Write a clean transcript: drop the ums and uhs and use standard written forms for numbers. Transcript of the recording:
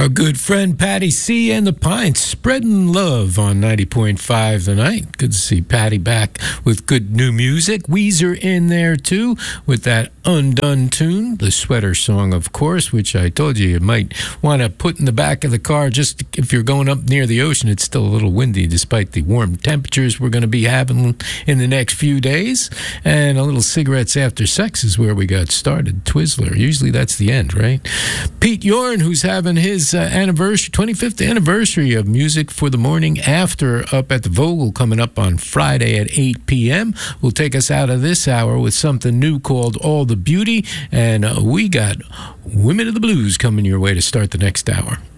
Our good friend Patty C. and the Pints spreading love on 90.5 tonight. Good to see Patty back with good new music. Weezer in there too with that Undone tune, the Sweater Song, of course, which I told you might want to put in the back of the car just if you're going up near the ocean. It's still a little windy despite the warm temperatures we're going to be having in the next few days. And a little Cigarettes After Sex is where we got started. Twizzler. Usually that's the end, right? Pete Yorn, who's having his 25th anniversary of Music for the Morning After up at the Vogel coming up on Friday at 8 p.m. will take us out of this hour with something new called All the Beauty, and we got Women of the Blues coming your way to start the next hour.